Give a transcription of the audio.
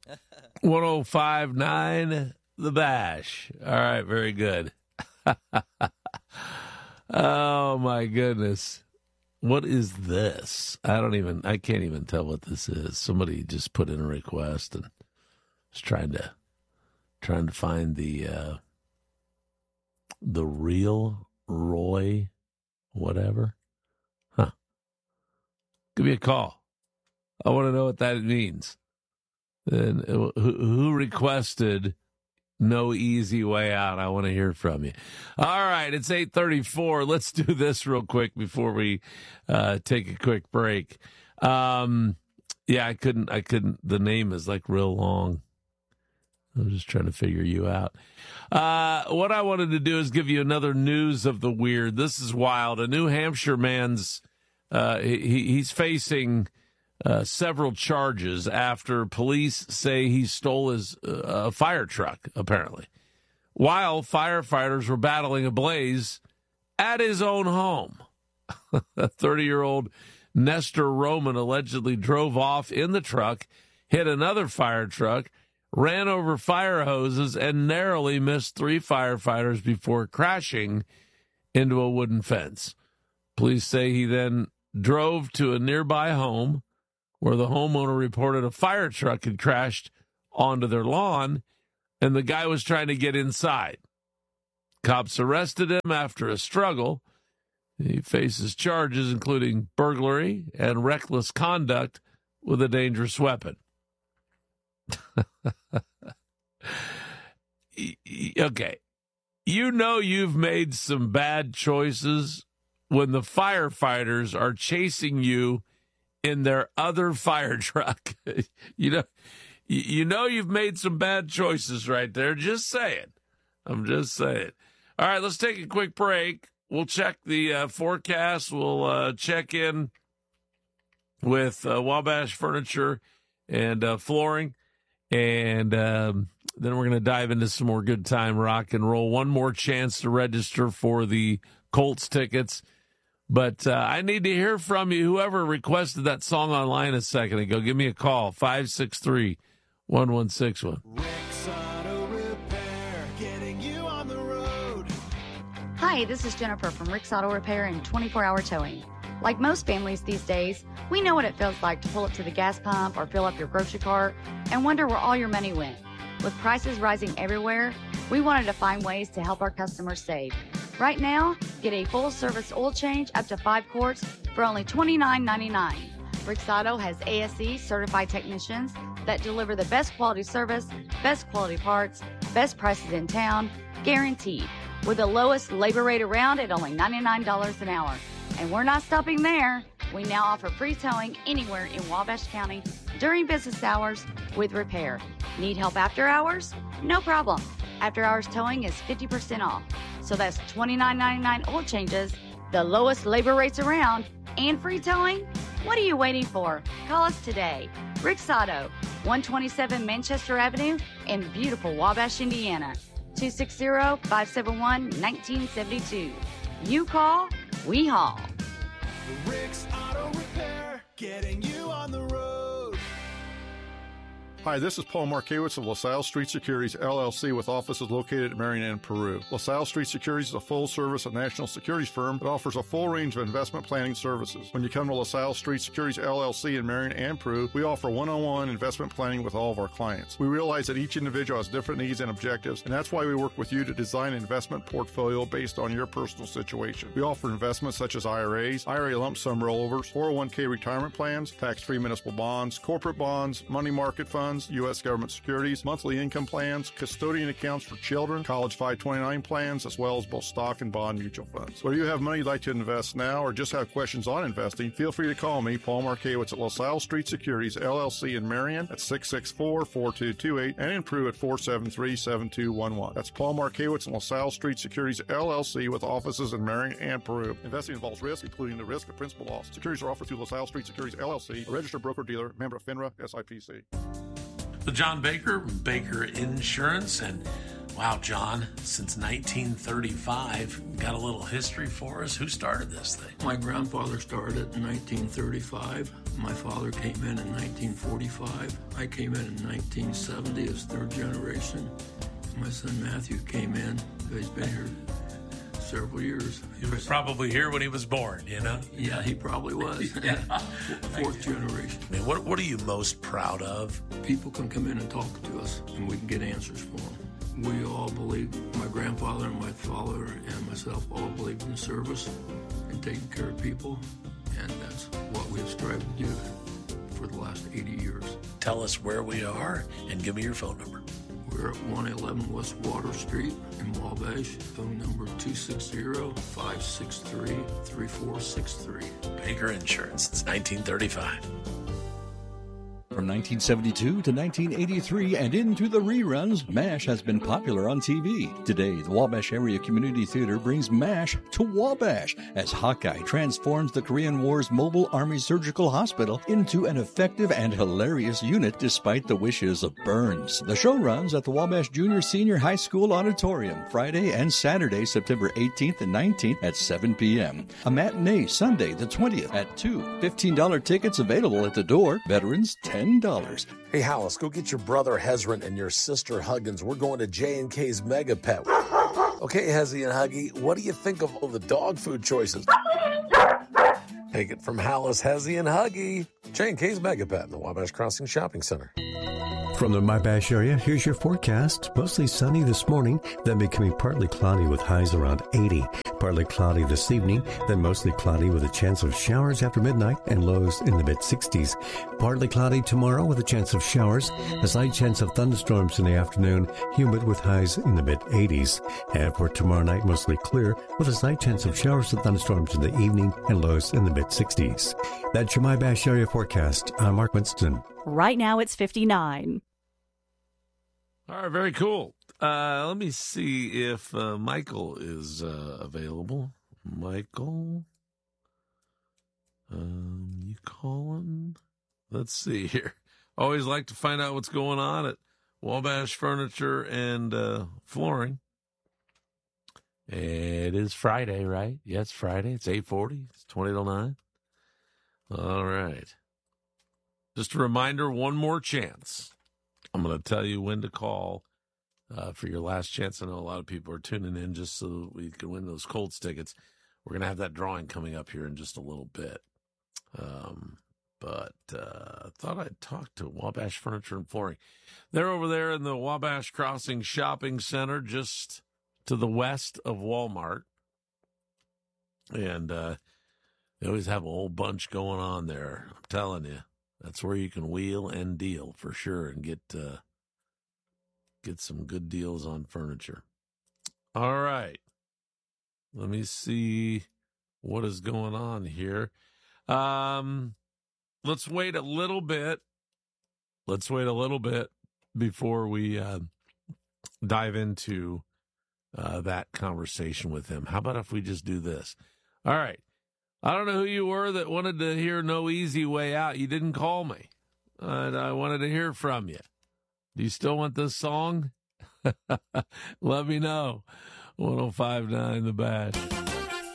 105.9 The Bash. All right, very good. Oh, my goodness. What is this? I can't even tell what this is. Somebody just put in a request and was trying to find the real Roy whatever. Huh. Give me a call. I want to know what that means. And who requested no easy way out? I want to hear from you. All right, it's 8:34. Let's do this real quick before we take a quick break. Yeah, I couldn't. The name is like real long. I'm just trying to figure you out. What I wanted to do is give you another news of the weird. This is wild. A New Hampshire man's he's facing several charges after police say he stole his fire truck, apparently, while firefighters were battling a blaze at his own home. A 30-year-old Nestor Roman allegedly drove off in the truck, hit another fire truck, ran over fire hoses, and narrowly missed 3 firefighters before crashing into a wooden fence. Police say he then drove to a nearby home where the homeowner reported a fire truck had crashed onto their lawn, and the guy was trying to get inside. Cops arrested him after a struggle. He faces charges including burglary and reckless conduct with a dangerous weapon. Okay. You know you've made some bad choices when the firefighters are chasing you in their other fire truck. You know you've made some bad choices right there. Just saying. I'm just saying. All right, let's take a quick break. We'll check the forecast. We'll check in with Wabash Furniture and Flooring. And then we're going to dive into some more good time rock and roll. One more chance to register for the Colts tickets. But I need to hear from you. Whoever requested that song online a second ago, give me a call, 563-1161. Rick's Auto Repair, getting you on the road. Hi, this is Jennifer from Rick's Auto Repair and 24-hour towing. Like most families these days, we know what it feels like to pull up to the gas pump or fill up your grocery cart and wonder where all your money went. With prices rising everywhere, we wanted to find ways to help our customers save. Right now, get a full-service oil change up to 5 quarts for only $29.99. Rick's Auto has ASE certified technicians that deliver the best quality service, best quality parts, best prices in town, guaranteed, with the lowest labor rate around at only $99 an hour. And we're not stopping there. We now offer free towing anywhere in Wabash County during business hours with repair. Need help after hours? No problem. After hours towing is 50% off. So that's $29.99 oil changes, the lowest labor rates around, and free towing? What are you waiting for? Call us today. Rick's Auto, 127 Manchester Avenue in beautiful Wabash, Indiana. 260-571-1972. You call, we haul. Rick's Auto Repair, getting you on the road. Hi, this is Paul Markewitz of LaSalle Street Securities, LLC, with offices located in Marion, Peru. LaSalle Street Securities is a full-service and national securities firm that offers a full range of investment planning services. When you come to LaSalle Street Securities, LLC in Marion, Peru, we offer one-on-one investment planning with all of our clients. We realize that each individual has different needs and objectives, and that's why we work with you to design an investment portfolio based on your personal situation. We offer investments such as IRAs, IRA lump sum rollovers, 401k retirement plans, tax-free municipal bonds, corporate bonds, money market funds, U.S. government securities, monthly income plans, custodian accounts for children, college 529 plans, as well as both stock and bond mutual funds. Whether you have money you'd like to invest now or just have questions on investing, feel free to call me, Paul Markewitz, at LaSalle Street Securities, LLC in Marion at 664-4228 and in Peru at 473-7211. That's Paul Markewitz and LaSalle Street Securities, LLC, with offices in Marion and Peru. Investing involves risk, including the risk of principal loss. Securities are offered through LaSalle Street Securities, LLC, a registered broker-dealer, member of FINRA, SIPC. The John Baker, Baker Insurance, and Wow, John, since 1935, got a little history for us? Who started this thing? My grandfather started it in 1935. My father came in 1945. I came in 1970 as third generation. My son Matthew came in. He's been here several years. He was probably here when he was born, you know? Yeah, he probably was. Yeah. Fourth generation. I mean, what are you most proud of? People can come in and talk to us, and we can get answers for them. We all believe, my grandfather and my father and myself all believed in service and taking care of people, and that's what we have strived to do for the last 80 years. Tell us where we are and give me your phone number. We're at 111 West Water Street in Wabash, phone number 260-563-3463. Baker Insurance since 1935. From 1972 to 1983 and into the reruns, MASH has been popular on TV. Today, the Wabash Area Community Theater brings MASH to Wabash as Hawkeye transforms the Korean War's Mobile Army Surgical Hospital into an effective and hilarious unit despite the wishes of Burns. The show runs at the Wabash Junior Senior High School Auditorium Friday and Saturday, September 18th and 19th at 7 p.m. A matinee Sunday, the 20th at 2. $15 tickets available at the door. Veterans, $10. Hey, Hollis, go get your brother Hezron and your sister Huggins. We're going to J&K's Mega Pet. Okay, Hezzy and Huggy, what do you think of all the dog food choices? Take it from Hollis, Hezzy, and Huggy. J&K's Mega Pet in the Wabash Crossing Shopping Center. From the Wabash area, here's your forecast. Mostly sunny this morning, then becoming partly cloudy with highs around 80. Partly cloudy this evening, then mostly cloudy with a chance of showers after midnight and lows in the mid-60s. Partly cloudy tomorrow with a chance of showers, a slight chance of thunderstorms in the afternoon, humid with highs in the mid-80s. And for tomorrow night, mostly clear with a slight chance of showers and thunderstorms in the evening and lows in the mid-60s. That's your Wabash area forecast. I'm Mark Winston. Right now it's 59. All right, very cool. Let me see if Michael is available. Michael, you calling? Let's see here. Always like to find out what's going on at Wabash Furniture and Flooring. It is Friday, right? Yeah, it's Friday. It's 8:40. It's 20 till 9. All right. Just a reminder, one more chance. I'm going to tell you when to call for your last chance. I know a lot of people are tuning in just so we can win those Colts tickets. We're going to have that drawing coming up here in just a little bit. But I thought I'd talk to Wabash Furniture and Flooring. They're over there in the Wabash Crossing Shopping Center, just to the west of Walmart. And they always have a whole bunch going on there. I'm telling you, that's where you can wheel and deal for sure and get some good deals on furniture. All right. Let me see what is going on here. Let's wait a little bit. Before we dive into that conversation with him. How about if we just do this? All right. I don't know who you were that wanted to hear No Easy Way Out. You didn't call me. And I wanted to hear from you. Do you still want this song? Let me know. 105.9 The Badge.